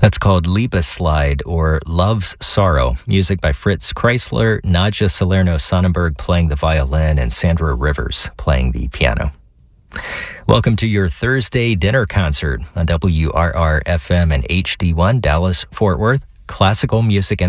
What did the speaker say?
That's called Liebeslide, or Love's Sorrow. Music by Fritz Kreisler, Nadja Salerno-Sonnenberg playing the violin, and Sandra Rivers playing the piano. Welcome to your Thursday dinner concert on WRR-FM and HD1 Dallas-Fort Worth. Classical music and